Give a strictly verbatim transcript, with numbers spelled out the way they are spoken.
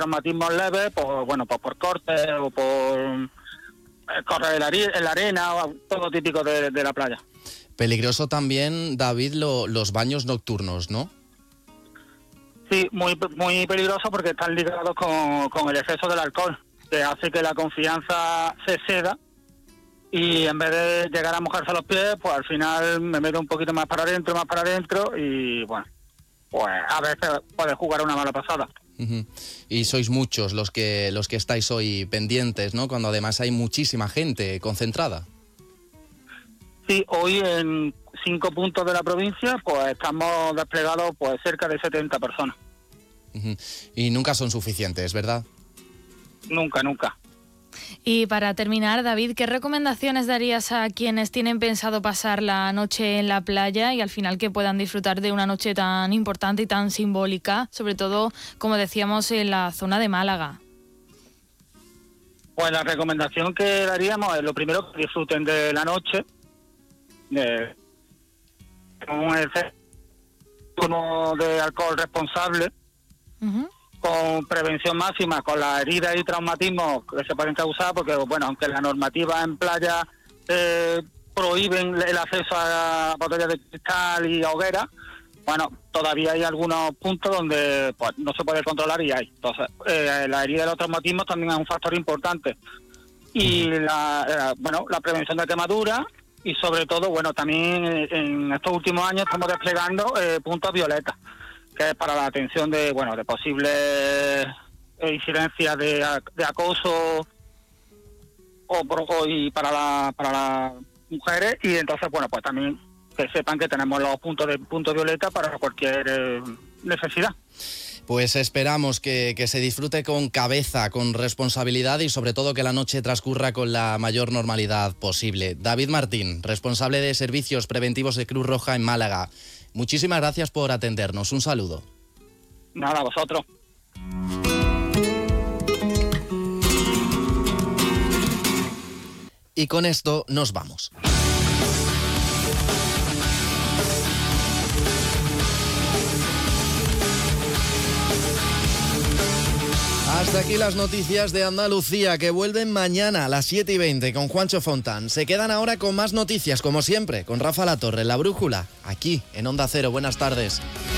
traumatismos leves, pues bueno, pues por cortes o por eh, correr en la, en la arena, o todo típico de, de la playa. Peligroso también, David, lo, los baños nocturnos, ¿no? Sí, muy muy peligroso porque están ligados con, con el exceso del alcohol, que hace que la confianza se ceda y en vez de llegar a mojarse los pies, pues al final me meto un poquito más para adentro, más para adentro y bueno, pues a veces puede jugar una mala pasada. Uh-huh. Y sois muchos los que los que estáis hoy pendientes, ¿no? Cuando además hay muchísima gente concentrada. Sí, hoy en cinco puntos de la provincia, pues estamos desplegados pues cerca de setenta personas. Uh-huh. Y nunca son suficientes, ¿verdad? Nunca, nunca. Y para terminar, David, ¿qué recomendaciones darías a quienes tienen pensado pasar la noche en la playa y al final que puedan disfrutar de una noche tan importante y tan simbólica, sobre todo, como decíamos, en la zona de Málaga? Pues la recomendación que daríamos es lo primero, que disfruten de la noche, de un exceso de alcohol responsable, uh-huh. con prevención máxima, con las heridas y traumatismos que se pueden causar, porque bueno, aunque la normativa en playa eh, prohíben el acceso a botellas de cristal y a hogueras, bueno, todavía hay algunos puntos donde pues no se puede controlar y hay. Entonces, eh, la herida de los traumatismos también es un factor importante. Y la, eh, bueno, la prevención de quemaduras. Y sobre todo, bueno, también en estos últimos años estamos desplegando eh, puntos violetas, que es para la atención de, bueno, de posibles eh, incidencias de, de acoso o, o y para la, para las mujeres. Y entonces, bueno, pues también que sepan que tenemos los puntos de punto violeta para cualquier eh, necesidad. Pues esperamos que, que se disfrute con cabeza, con responsabilidad y sobre todo que la noche transcurra con la mayor normalidad posible. David Martín, responsable de Servicios Preventivos de Cruz Roja en Málaga. Muchísimas gracias por atendernos. Un saludo. Nada, a vosotros. Y con esto nos vamos. Hasta aquí las noticias de Andalucía, que vuelven mañana a las siete y veinte con Juancho Fontán. Se quedan ahora con más noticias, como siempre, con Rafa Latorre, La Brújula, aquí en Onda Cero. Buenas tardes.